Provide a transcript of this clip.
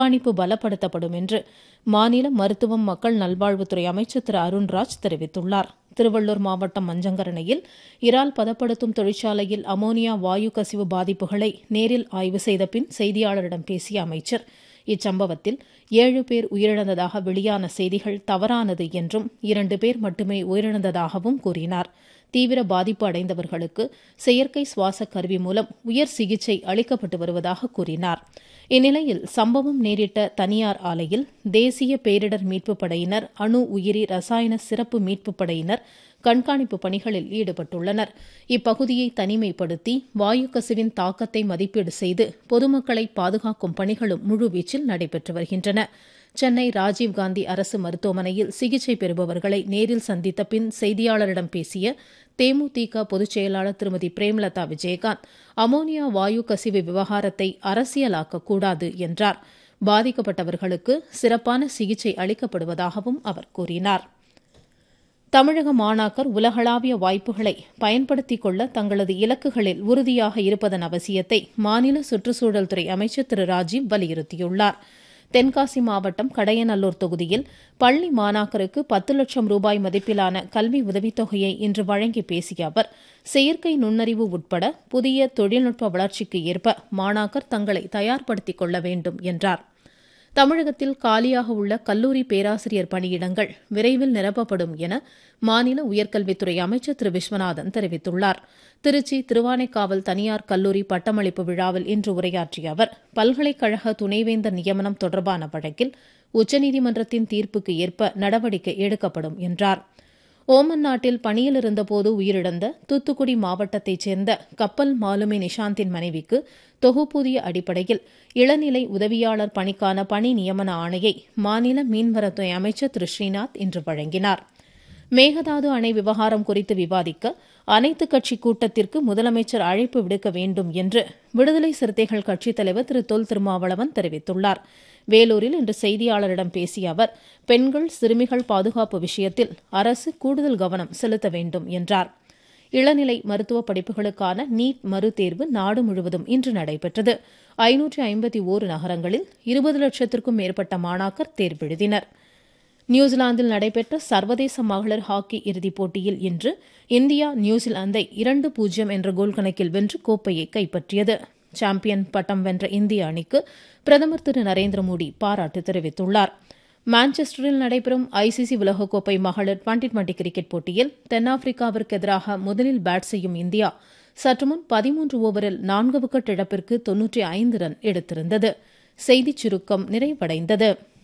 கண்காணிப்பு பலப்படுத்தப்படும் என்று மாநில மருத்துவம் மக்கள் நல்வாழ்வுத்துறை அமைச்சர் திரு அருண்ராஜ் தெரிவித்துள்ளார். திருவள்ளூர் மாவட்டம் மஞ்சங்கரணையில் இறால் பதப்படுத்தும் தொழிற்சாலையில் அமோனியா வாயு கசிவு பாதிப்புகளை நேரில் ஆய்வு செய்த பின் செய்தியாளரிடம் பேசிய அமைச்சர், இச்சம்பவத்தில் 7 பேர் உயிரிழந்ததாக வெளியான செய்திகள் தவறானது என்றும் 2 பேர் மட்டுமே உயிரிழந்ததாகவும் கூறினார். தீவிர பாதிப்பு அடைந்தவர்களுக்கு செயற்கை சுவாச கருவி மூலம் உயர் சிகிச்சை அளிக்கப்பட்டு வருவதாக கூறினார். இந்நிலையில் சம்பவம் நேரிட்ட தனியார் ஆலையில் தேசிய பேரிடர் மீட்புப் படையினர், அணு உயிரி ரசாயன சிறப்பு மீட்புப் படையினர் கண்காணிப்பு பணிகளில் ஈடுபட்டுள்ளனர். இப்பகுதியை தனிமைப்படுத்தி வாயு கசிவின் தாக்கத்தை மதிப்பீடு செய்து பொதுமக்களை பாதுகாக்கும் பணிகளும் முழுவீச்சில் நடைபெற்று வருகின்றன. சென்னை ராஜீவ்காந்தி அரசு மருத்துவமனையில் சிகிச்சை பெறுபவர்களை நேரில் சந்தித்த பின் செய்தியாளரிடம் பேசிய தேமுதிக பொதுச் செயலாளர் திருமதி பிரேமலதா விஜயகாந்த், அமோனியா வாயு கசிவு விவகாரத்தை அரசியலாக்கக்கூடாது என்றார். பாதிக்கப்பட்டவர்களுக்கு சிறப்பான சிகிச்சை அளிக்கப்படுவதாகவும் அவர் கூறினார். தமிழக மாணாக்கர் உலகளாவிய வாய்ப்புகளை பயன்படுத்திக் கொள்ள தங்களது இலக்குகளில் உறுதியாக இருப்பதன் அவசியத்தை மாநில சுற்றுச்சூழல் துறை அமைச்சர் திரு ராஜீவ் வலியுறுத்தியுள்ளார். தென்காசி மாவட்டம் கடையநல்லூர் தொகுதியில் பள்ளி மாணாக்கருக்கு 10 லட்சம் ரூபாய் மதிப்பிலான கல்வி உதவித்தொகையை இன்று வழங்கி பேசிய அவர், செயற்கை நுண்ணறிவு உட்பட புதிய தொழில்நுட்ப வளர்ச்சிக்கு ஏற்ப மாணாக்கர் தங்களை தயார்படுத்திக் கொள்ள வேண்டும் என்றார். தமிழகத்தில் காலியாக உள்ள கல்லூரி பேராசிரியர் பணியிடங்கள் விரைவில் நிரப்பப்படும் என மாநில உயர்கல்வித்துறை அமைச்சர் திரு விஸ்வநாதன் தெரிவித்துள்ளார். திருச்சி திருவானைக்காவல் தனியார் கல்லூரி பட்டமளிப்பு விழாவில் இன்று உரையாற்றிய அவர், பல்கலைக்கழக துணைவேந்தர் நியமனம் தொடர்பான வழக்கில் உச்சநீதிமன்றத்தின் தீர்ப்புக்கு ஏற்ப நடவடிக்கை எடுக்கப்படும் என்றார். ஓமன் நாட்டில் பணியில் இருந்தபோது உயிரிழந்த தூத்துக்குடி மாவட்டத்தைச் சேர்ந்த கப்பல் மாலுமி நிஷாந்தின் மனைவிக்கு தொகுப்பூதிய அடிப்படையில் இளநிலை உதவியாளர் பணிக்கான பணி நியமன ஆணையை மாநில மீன்வளத்துறை அமைச்சர் திரு ஸ்ரீநாத் இன்று வழங்கினார். மேகதாது அணை விவகாரம் குறித்து விவாதிக்க அனைத்துக் கட்சி கூட்டத்திற்கு முதலமைச்சர் அழைப்பு விடுக்க வேண்டும் என்று விடுதலை சிறுத்தைகள் கட்சித் தலைவர் திரு தொல் திருமாவளவன் தெரிவித்துள்ளார். வேலூரில் இன்று செய்தியாளரிடம் பேசிய அவர், பெண்கள் சிறுமிகள் பாதுகாப்பு விஷயத்தில் அரசு கூடுதல் கவனம் செலுத்த வேண்டும் என்றார். இளநிலை மருத்துவ படிப்புகளுக்கான நீட் மறுதேர்வு நாடு முழுவதும் இன்று நடைபெற்றது. 551 நகரங்களில் 20 லட்சத்திற்கும் மேற்பட்ட மாணாக்கர் தேர்வெழுதினர். நியூசிலாந்தில் நடைபெற்ற சர்வதேச மகளிர் ஹாக்கி இறுதிப் போட்டியில் இன்று இந்தியா நியூசிலாந்தை 2-0 என்ற கோல் கணக்கில் வென்று கோப்பையை கைப்பற்றியது. சாம்பியன் பட்டம் வென்ற இந்திய அணிக்கு பிரதமர் திரு நரேந்திர மோடி பாராட்டு தெரிவித்துள்ளார். மான்செஸ்டரில் நடைபெறும் ஐசிசி உலகக்கோப்பை மகளிர் 2020 கிரிக்கெட் போட்டியில் தென்னாப்பிரிக்காவிற்கு எதிராக முதலில் பேட் செய்யும் இந்தியா சற்றுமுன் 13 ஓவரில் 4 விக்கெட் இழப்பிற்கு 95 ரன் எடுத்திருந்தது. செய்திச் சுருக்கம் நிறைவடைந்தது.